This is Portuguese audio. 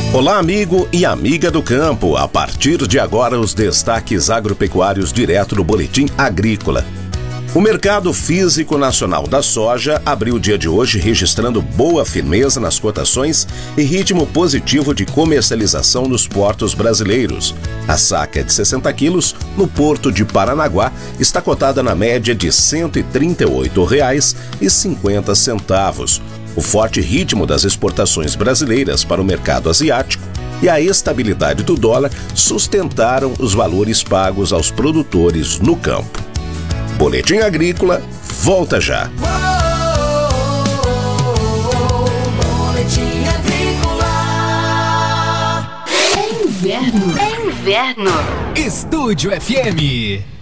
Olá, amigo e amiga do campo. A partir de agora, os destaques agropecuários direto do Boletim Agrícola. O mercado físico nacional da soja abriu o dia de hoje registrando boa firmeza nas cotações e ritmo positivo de comercialização nos portos brasileiros. A saca de 60 quilos no porto de Paranaguá está cotada na média de R$ 138,50. O forte ritmo das exportações brasileiras para o mercado asiático e a estabilidade do dólar sustentaram os valores pagos aos produtores no campo. Boletim Agrícola volta já. Boletim Agrícola. É inverno. Estúdio FM.